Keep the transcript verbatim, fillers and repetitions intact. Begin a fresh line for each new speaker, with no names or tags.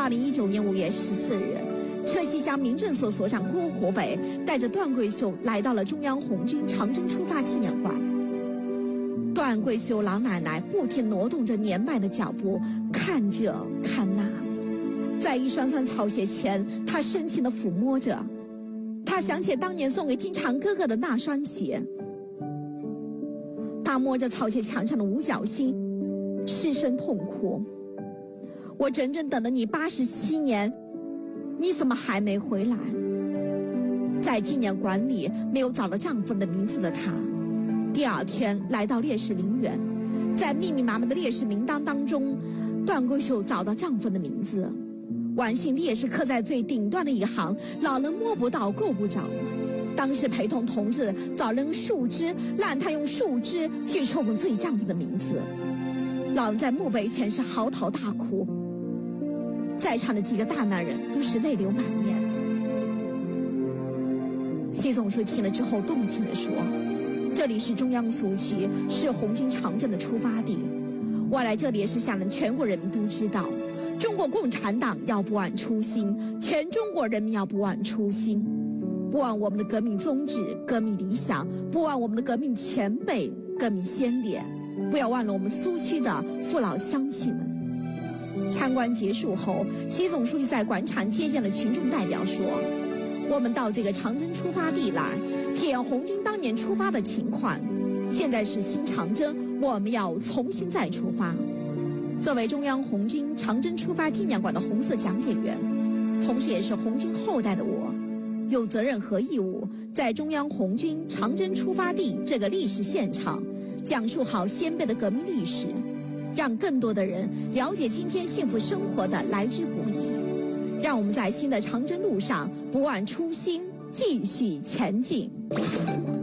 二零一九年五月十四日，车西乡民政所所长郭活北带着段贵秀来到了中央红军长征出发纪念馆。段贵秀老奶奶不停挪动着年迈的脚步，看这看那，在一双双草鞋前，她深情地抚摸着。她想起当年送给金长哥哥的那双鞋。她摸着草鞋墙上的五角星，失声痛哭。我整整等了你八十七年，你怎么还没回来？在纪念馆里没有找到丈夫的名字的她，第二天来到烈士陵园，在密密麻麻的烈士名单当中，段贵秀找到丈夫的名字。万幸烈士刻在最顶端的一行，老人摸不到够不着。当时陪同同志找人树枝，让她用树枝去触碰自己丈夫的名字。老人在墓碑前是嚎啕大哭，在场的几个大男人都是泪流满面。习总书记听了之后动情地说，这里是中央苏区，是红军长征的出发地。我来这里也是想让全国人民都知道，中国共产党要不忘初心，全中国人民要不忘初心，不忘我们的革命宗旨、革命理想，不忘我们的革命前辈、革命先烈，不要忘了我们苏区的父老乡亲们。参观结束后，习总书记在广场接见了群众代表说，我们到这个长征出发地来，体验红军当年出发的情况。现在是新长征，我们要重新再出发。作为中央红军长征出发纪念馆的红色讲解员，同时也是红军后代的我，有责任和义务在中央红军长征出发地这个历史现场，讲述好先辈的革命历史，让更多的人了解今天幸福生活的来之不易。让我们在新的长征路上不忘初心，继续前进。